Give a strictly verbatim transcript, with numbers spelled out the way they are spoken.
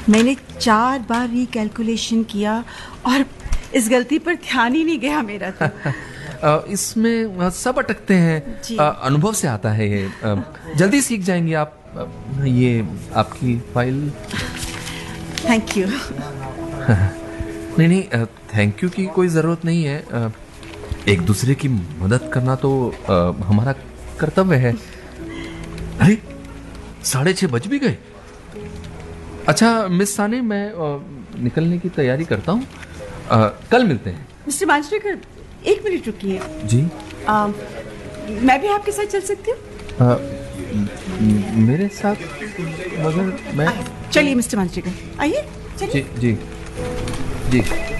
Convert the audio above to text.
मैंने चार बार रिकैलकुलेशन किया और इस गलती पर ध्यान ही नहीं गया मेरा तो। इसमें सब अटकते हैं, अनुभव से आता है ये। जल्दी सीख जाएंगे आप। ये आपकी फाइल। Thank you. नहीं नहीं, थैंक यू की कोई ज़रूरत नहीं है। एक दूसरे की मदद करना तो हमारा कर्तव्य है। अरे साढ़े छः बज भी गए। अच्छा मिस सानी, मैं निकलने की तैयारी करता हूँ। कल मिलते हैं। मिस्टर मांजरेकर, एक मिनट रुकिए। जी। आ, मैं भी आपके साथ चल सकती हूँ? मेरे साथ? मगर मैं। चलिए मिस्टर मांजरेकर, आइए। जी जी जी।